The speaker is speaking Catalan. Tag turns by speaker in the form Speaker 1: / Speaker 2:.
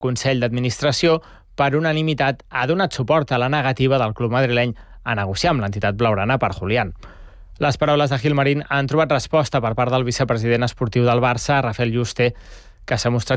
Speaker 1: Consell d'Administració, per unanimitat, ha donat suport a la negativa del club madrileny a negociar amb l'entitat blaugrana per Julián. Les paraules de Gilmarín han trobat resposta per part del vicepresident esportiu del Barça, Rafael Yuste, que s'ha mostrat